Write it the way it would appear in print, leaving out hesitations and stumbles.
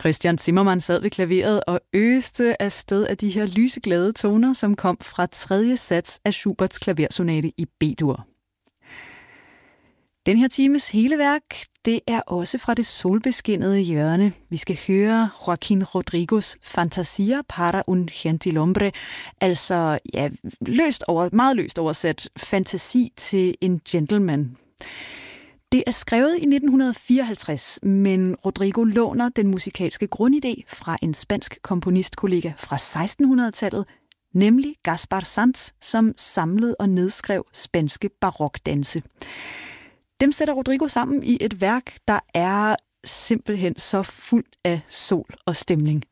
Christian Zimmermann sad ved klaveret og øste afsted af de her lyseglade toner, som kom fra 3. sats af Schuberts klaversonate i B-dur. Den her times hele værk, det er også fra det solbeskinnede hjørne. Vi skal høre Joaquín Rodrigos Fantasía para un gentilhombre, altså meget løst oversat fantasi til en gentleman. Det er skrevet i 1954, men Rodrigo låner den musikalske grundidé fra en spansk komponistkollega fra 1600-tallet, nemlig Gaspar Sanz, som samlede og nedskrev spanske barokdanse. Dem sætter Rodrigo sammen i et værk, der er simpelthen så fuld af sol og stemning.